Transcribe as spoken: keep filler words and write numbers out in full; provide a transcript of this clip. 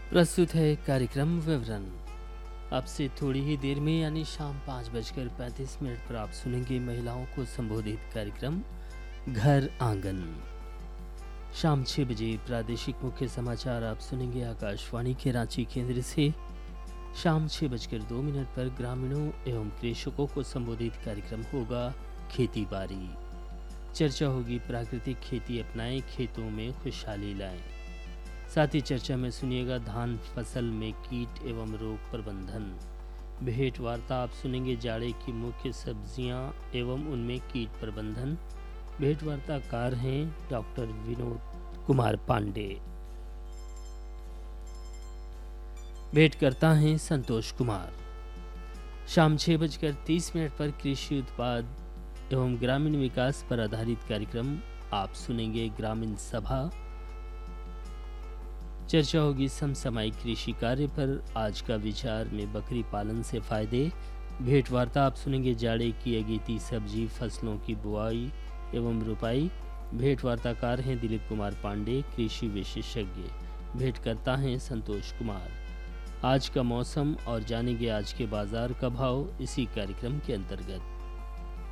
प्रस्तुत है कार्यक्रम विवरण। आपसे थोड़ी ही देर में यानी शाम पाँच बजकर पैंतीस मिनट पर आप सुनेंगे महिलाओं को संबोधित कार्यक्रम घर आंगन। शाम छः बजे प्रादेशिक मुख्य समाचार आप सुनेंगे आकाशवाणी के रांची केंद्र से। शाम छः बजकर दो मिनट पर ग्रामीणों एवं कृषकों को संबोधित कार्यक्रम होगा खेती बाड़ी। चर्चा होगी प्राकृतिक खेती अपनाएं, खेतों में खुशहाली लाएं। साथ ही चर्चा में सुनिएगा धान फसल में कीट एवं रोग प्रबंधन। भेंट वार्ता आप सुनेंगे जाड़े की मुख्य सब्जियां एवं उनमें कीट प्रबंधन। भेंट वार्ताकार हैं डॉक्टर विनोद कुमार पांडे। भेंट करता हैं संतोष कुमार। शाम छः बजकर तीस मिनट पर कृषि उत्पाद एवं ग्रामीण विकास पर आधारित कार्यक्रम आप सुनेंगे ग्रामीण सभा। चर्चा होगी समसामयिक कृषि कार्य पर, आज का विचार में बकरी पालन से फायदे। भेंट वार्ता आप सुनेंगे जाड़े की अगेती सब्जी फसलों की बुआई एवं रुपाई। भेंट वार्ताकार हैं दिलीप कुमार पांडे, कृषि विशेषज्ञ। भेंट करता हैं संतोष कुमार। आज का मौसम और जानेंगे आज के बाजार का भाव इसी कार्यक्रम के अंतर्गत।